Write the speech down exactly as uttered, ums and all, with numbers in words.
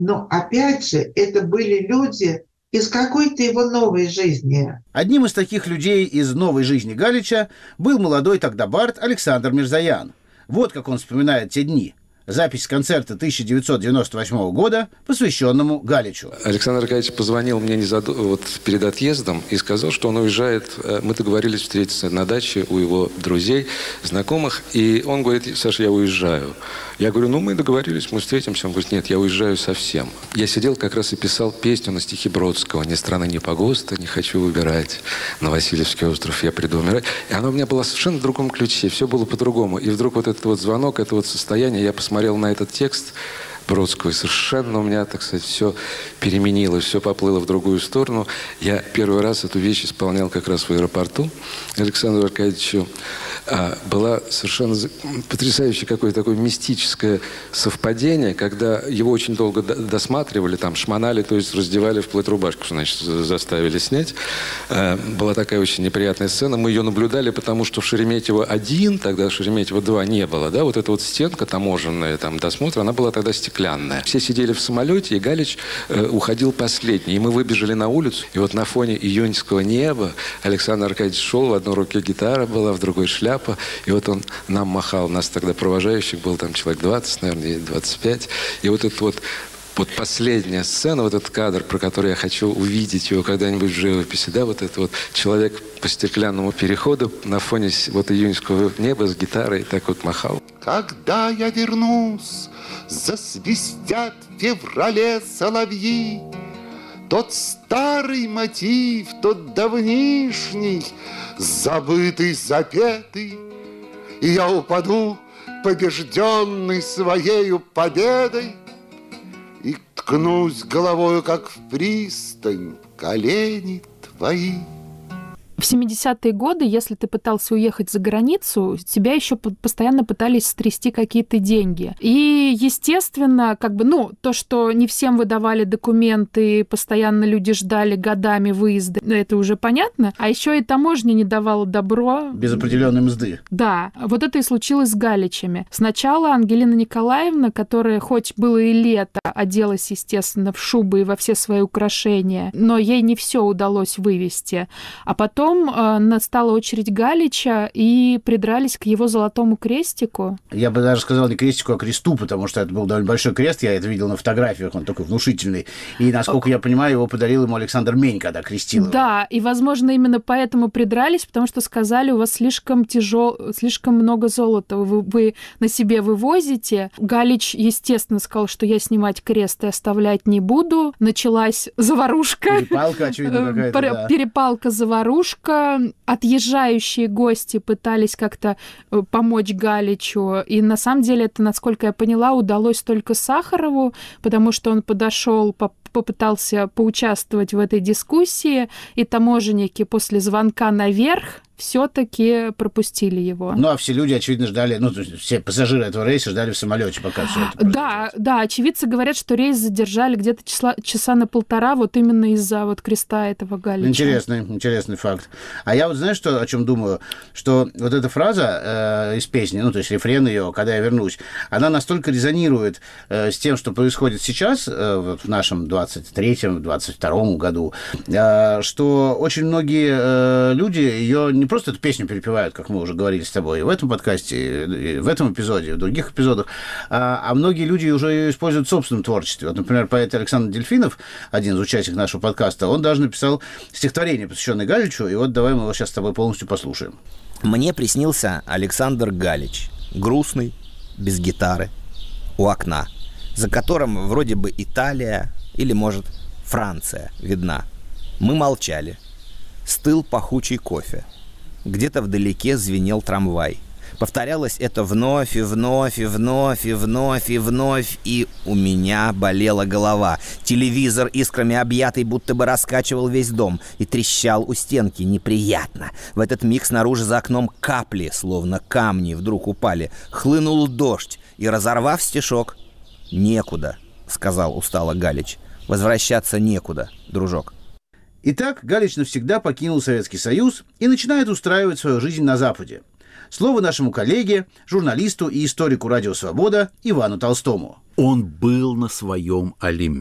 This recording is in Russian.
Но опять же, это были люди из какой-то его новой жизни. Одним из таких людей из новой жизни Галича был молодой тогда бард Александр Мирзоян. Вот как он вспоминает те дни. Запись концерта тысяча девятьсот девяносто восьмого года, посвященному Галичу. Александр Аркадьевич позвонил мне незадо... вот перед отъездом и сказал, что он уезжает. Мы договорились встретиться на даче у его друзей, знакомых. И он говорит: Саша, я уезжаю. Я говорю: ну, мы договорились, мы встретимся. Он говорит: нет, я уезжаю совсем. Я сидел как раз и писал песню на стихи Бродского: «Ни страны, ни погоста, не хочу выбирать. На Васильевский остров я приду умирать». И она у меня была совершенно в другом ключе. Все было по-другому. И вдруг вот этот вот звонок, это вот состояние, я посмотрел на этот текст Бродского, и совершенно у меня, так сказать, все переменилось, все поплыло в другую сторону. Я первый раз эту вещь исполнял как раз в аэропорту Александру Аркадьевичу. А, была совершенно потрясающее какое-то такое мистическое совпадение, когда его очень долго досматривали, там, шмонали, то есть раздевали вплоть рубашку, значит, заставили снять. А, была такая очень неприятная сцена. Мы ее наблюдали, потому что в Шереметьево один, тогда Шереметьево два не было, да, вот эта вот стенка таможенная, там, досмотра, она была тогда стеклянная. Все сидели в самолете, и Галич э, уходил последний. И мы выбежали на улицу, и вот на фоне июньского неба Александр Аркадьевич шел, в одной руке гитара была, в другой шляпа. И вот он нам махал, нас тогда провожающих было там человек двадцать, наверное, двадцать пять. И вот это вот, вот последняя сцена, вот этот кадр, про который я хочу увидеть его когда-нибудь в живописи, да, вот этот вот человек по стеклянному переходу на фоне вот июньского неба с гитарой так вот махал. Когда я вернусь, засвистят в феврале соловьи, тот старый мотив, тот давнишний, забытый, запетый, и я упаду, побежденный своею победой, и ткнусь головою, как в пристань, колени твои. В семидесятые годы, если ты пытался уехать за границу, тебя еще постоянно пытались стрясти какие-то деньги. И, естественно, как бы, ну, то, что не всем выдавали документы, постоянно люди ждали годами выезда, это уже понятно. А еще и таможня не давала добро. Без определенной мзды. Да. Вот это и случилось с Галичами. Сначала Ангелина Николаевна, которая хоть было и лето, оделась, естественно, в шубы и во все свои украшения, но ей не все удалось вывести. А потом настала очередь Галича, и придрались к его золотому крестику. Я бы даже сказал не крестику, а кресту, потому что это был довольно большой крест, я это видел на фотографиях, он такой внушительный. И, насколько я понимаю, его подарил ему Александр Мень, когда крестил его. Да, и, возможно, именно поэтому придрались, потому что сказали: у вас слишком тяжел, слишком много золота вы, вы на себе вывозите. Галич, естественно, сказал, что я снимать крест и оставлять не буду. Началась заварушка. Перепалка, очевидно, какая-то, да. Перепалка-заварушка. Отъезжающие гости пытались как-то помочь Галичу. И на самом деле это, насколько я поняла, удалось только Сахарову, потому что он подошел, попытался поучаствовать в этой дискуссии, и таможенники после звонка наверх все-таки пропустили его. Ну, а все люди, очевидно, ждали, ну, то есть все пассажиры этого рейса ждали в самолете, пока все это произойдет. Да, да, очевидцы говорят, что рейс задержали где-то часа, часа на полтора вот именно из-за вот креста этого Галича. Интересный, интересный факт. А я вот, знаешь, что, о чем думаю? Что вот эта фраза э, из песни, ну, то есть рефрен ее, когда я вернусь, она настолько резонирует э, с тем, что происходит сейчас, э, вот в нашем двадцать третьем двадцать втором году, э, что очень многие э, люди ее не просто эту песню перепевают, как мы уже говорили с тобой, и в этом подкасте, и в этом эпизоде, и в других эпизодах, а, а многие люди уже ее используют в собственном творчестве. Вот, например, поэт Александр Дельфинов, один из участников нашего подкаста, он даже написал стихотворение, посвященное Галичу, и вот давай мы его сейчас с тобой полностью послушаем. Мне приснился Александр Галич, грустный, без гитары, у окна, за которым вроде бы Италия или, может, Франция видна. Мы молчали. Стыл пахучий кофе. Где-то вдалеке звенел трамвай. Повторялось это вновь и вновь и вновь и вновь и вновь, и у меня болела голова. Телевизор, искрами объятый, будто бы раскачивал весь дом и трещал у стенки неприятно. В этот миг снаружи за окном капли, словно камни, вдруг упали. Хлынул дождь, и, разорвав стишок: «Некуда», — сказал устало Галич. «Возвращаться некуда, дружок». Итак, Галич навсегда покинул Советский Союз и начинает устраивать свою жизнь на Западе. Слово нашему коллеге, журналисту и историку «Радио Свобода» Ивану Толстому. Он был на своем Олимпе.